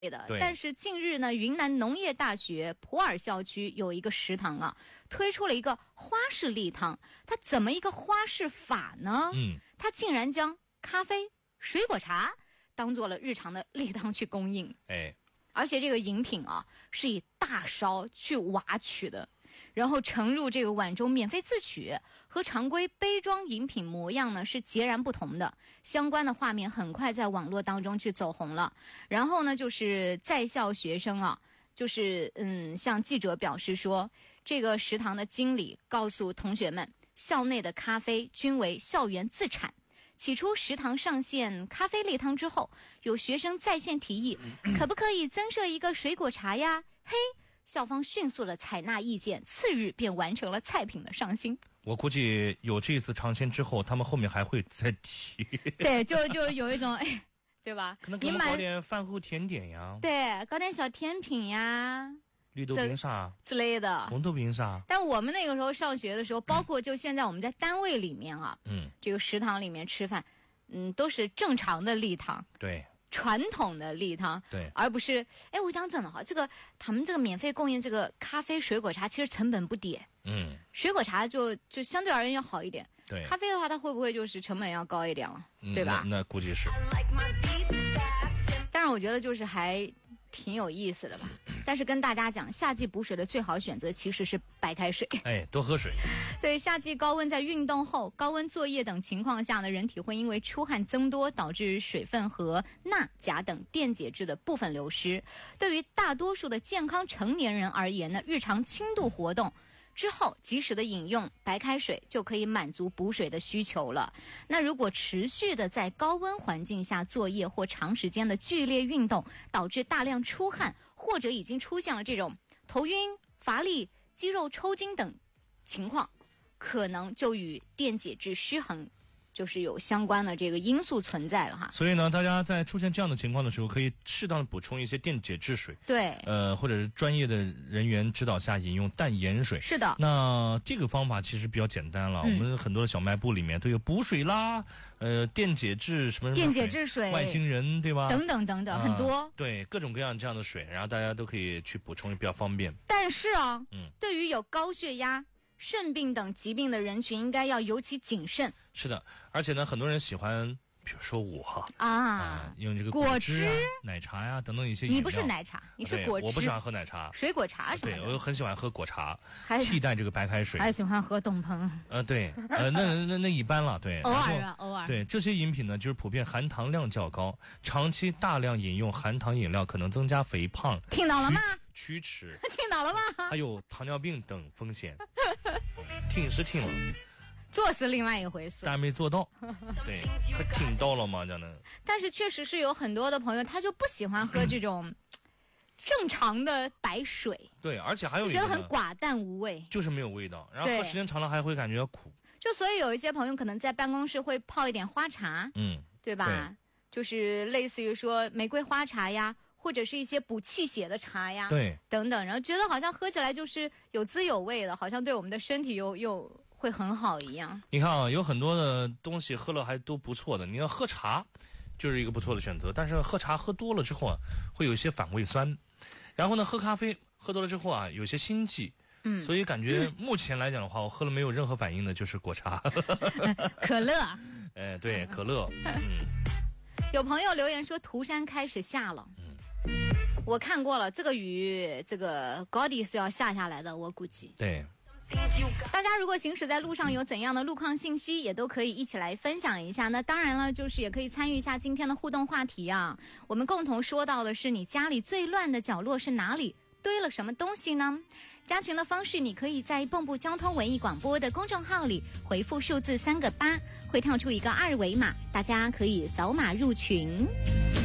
的。但是近日呢，云南农业大学普洱校区有一个食堂啊，推出了一个花式例汤。它怎么一个花式法呢？它竟然将咖啡、水果茶当做了日常的例汤去供应。而且这个饮品啊，是以大勺去挖取的，然后盛入这个碗中免费自取，和常规杯装饮品模样呢是截然不同的。相关的画面很快在网络当中去走红了。然后呢，就是在校学生啊，就是向记者表示说，这个食堂的经理告诉同学们，校内的咖啡均为校园自产。起初食堂上线咖啡例汤之后，有学生在线提议，可不可以增设一个水果茶呀？嘿，校方迅速的采纳意见，次日便完成了菜品的上新。 我估计有这一次尝鲜之后，他们后面还会再提。 对，就有一种对吧？ 可能搞点饭后甜点呀， 对，搞点小甜品呀， 绿豆冰沙之类的， 红豆冰沙。 但我们那个时候上学的时候，包括就现在我们在单位里面啊，这个食堂里面吃饭，都是正常的例汤， 对， 传统的例汤， 对， 而不是我讲真的哈，他们这个免费供应这个咖啡、水果茶，其实成本不低，水果茶就相对而言要好一点， 对， 咖啡的话，它会不会就是成本要高一点了，对吧？ 那估计是。 但是我觉得就是还挺有意思的吧。但是跟大家讲，夏季补水的最好选择其实是白开水。 多喝水。 对，夏季高温在运动后、高温作业等情况下呢，人体会因为出汗增多，导致水分和钠、钾等电解质的部分流失。对于大多数的健康成年人而言呢，日常轻度活动之后及时的饮用白开水就可以满足补水的需求了。那如果持续的在高温环境下作业或长时间的剧烈运动，导致大量出汗，或者已经出现了这种头晕、乏力、肌肉抽筋等情况，可能就与电解质失衡就是有相关的这个因素存在了哈。 所以呢，大家在出现这样的情况的时候，可以适当的补充一些电解质水。 对， 或者是专业的人员指导下饮用淡盐水。 是的。 那这个方法其实比较简单了，我们很多的小卖部里面都有补水啦，电解质什么电解质水、 外星人对吧？ 等等等等，很多。 对，各种各样这样的水，然后大家都可以去补充，比较方便。 但是对于有高血压、肾病等疾病的人群，应该要尤其谨慎。 是的，而且呢，很多人喜欢，比如说我用这个果汁奶茶呀等等一些饮料。 你不是奶茶，你是果汁。 我不喜欢喝奶茶， 水果茶什么的。 对，我很喜欢喝果茶，替代这个白开水。 还喜欢喝东鹏。 对，那一般了，对， 偶尔。 对，这些饮品呢，就是普遍含糖量较高，长期大量饮用含糖饮料可能增加肥胖。 听到了吗？ 龋齿。 听到了吗？ 还有糖尿病等风险。听是听了， 做是另外一回事， 但没做到。对，可听到了吗？真的。 但是确实是有很多的朋友，他就不喜欢喝这种正常的白水。 对，而且还有一个觉得很寡淡无味， 就是没有味道，然后喝时间长了还会感觉苦。 就所以有一些朋友可能在办公室会泡一点花茶，对吧？对，就是类似于说玫瑰花茶呀，或者是一些补气血的茶呀， 对， 等等，然后觉得好像喝起来就是有滋有味的，好像对我们的身体又会很好一样。 你看啊，有很多的东西喝了还都不错的，你要喝茶就是一个不错的选择，但是喝茶喝多了之后啊，会有一些反胃酸，然后呢，喝咖啡喝多了之后啊，有些心悸。所以感觉目前来讲的话，我喝了没有任何反应的就是果茶。 可乐。 对，可乐。 有朋友留言说涂山开始下了。我看过了，这个雨这个高低是要下来的，我估计。 对。 大家如果行驶在路上有怎样的路况信息，也都可以一起来分享一下。那当然了，就是也可以参与一下今天的互动话题啊。我们共同说到的是，你家里最乱的角落是哪里？堆了什么东西呢？加群的方式，你可以在蚌埠交通文艺广播的公众号里回复数字3个8，会跳出一个2维码，大家可以扫码入群。